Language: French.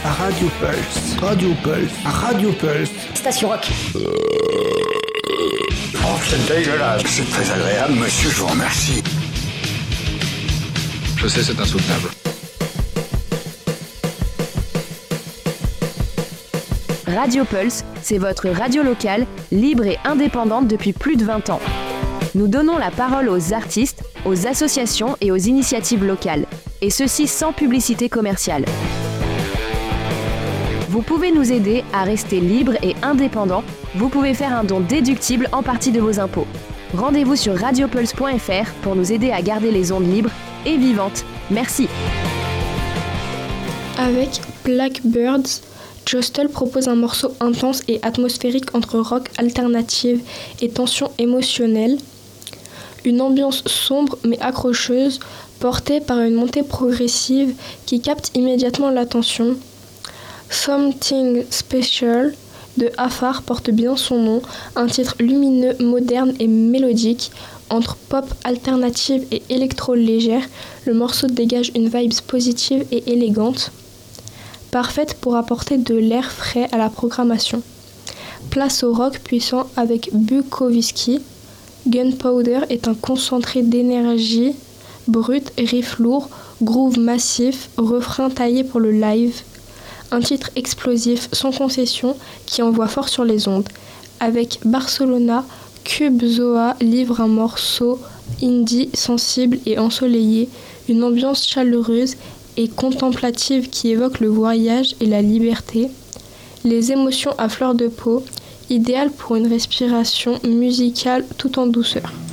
Radio Pulse. Radio Pulse. Radio Pulse. Station Rock. Oh, c'est dégueulasse. C'est très agréable, monsieur, je vous remercie. Je sais, c'est insoutenable. Radio Pulse, c'est votre radio locale, libre et indépendante depuis plus de 20 ans. Nous donnons la parole aux artistes, aux associations et aux initiatives locales, et ceci sans publicité commerciale. Vous pouvez nous aider à rester libre et indépendant. Vous pouvez faire un don déductible en partie de vos impôts. Rendez-vous sur radiopulse.fr pour nous aider à garder les ondes libres et vivantes. Merci. Avec Blackbirds, Jostel propose un morceau intense et atmosphérique entre rock alternative et tension émotionnelle. Une ambiance sombre mais accrocheuse, portée par une montée progressive qui capte immédiatement l'attention. Something Special de Afar porte bien son nom, un titre lumineux, moderne et mélodique. Entre pop alternative et électro légère, le morceau dégage une vibe positive et élégante, parfaite pour apporter de l'air frais à la programmation. Place au rock puissant avec Bukowski. Gunpowder est un concentré d'énergie brute, riff lourd, groove massif, refrain taillé pour le live. Un titre explosif sans concession qui envoie fort sur les ondes. Avec Barcelona, Cube Zoa livre un morceau indie sensible et ensoleillé, une ambiance chaleureuse et contemplative qui évoque le voyage et la liberté. Les émotions à fleur de peau, idéal pour une respiration musicale tout en douceur.